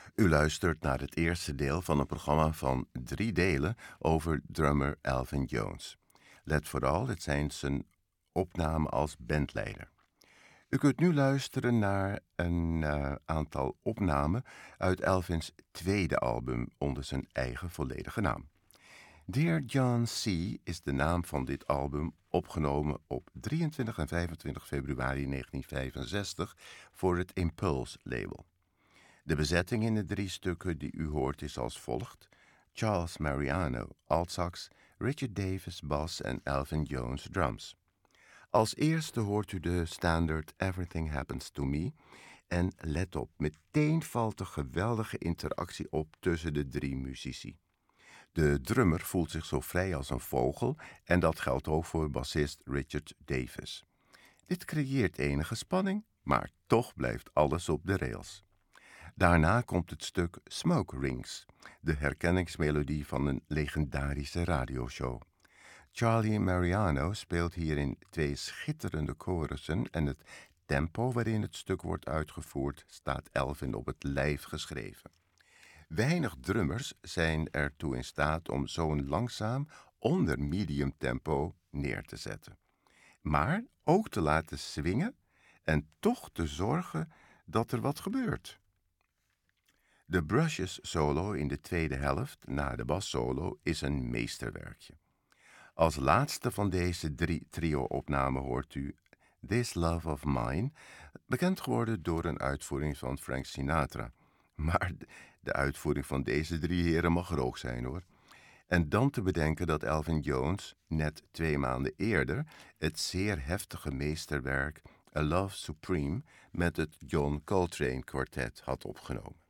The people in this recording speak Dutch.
U luistert naar het eerste deel van een programma van 3 delen over drummer Elvin Jones. Let vooral, het zijn zijn opnamen als bandleider. U kunt nu luisteren naar een aantal opnamen uit Elvins tweede album onder zijn eigen volledige naam. Dear John C. is de naam van dit album, opgenomen op 23 en 25 februari 1965 voor het Impulse-label. De bezetting in de 3 stukken die u hoort is als volgt: Charles Mariano, altsax, Richard Davis, bas en Elvin Jones, drums. Als eerste hoort u de standaard Everything Happens to Me. En let op, meteen valt de geweldige interactie op tussen de 3 muzici. De drummer voelt zich zo vrij als een vogel en dat geldt ook voor bassist Richard Davis. Dit creëert enige spanning, maar toch blijft alles op de rails. Daarna komt het stuk Smoke Rings, de herkenningsmelodie van een legendarische radioshow. Charlie Mariano speelt hierin 2 schitterende chorussen en het tempo waarin het stuk wordt uitgevoerd staat Elvin op het lijf geschreven. Weinig drummers zijn ertoe in staat om zo'n langzaam onder medium tempo neer te zetten. Maar ook te laten swingen en toch te zorgen dat er wat gebeurt. De Brushes solo in de tweede helft na de bassolo is een meesterwerkje. Als laatste van deze 3 trio-opnamen hoort u This Love of Mine, bekend geworden door een uitvoering van Frank Sinatra. Maar de uitvoering van deze 3 heren mag er ook zijn, hoor. En dan te bedenken dat Elvin Jones net 2 maanden eerder het zeer heftige meesterwerk A Love Supreme met het John Coltrane Quartet had opgenomen.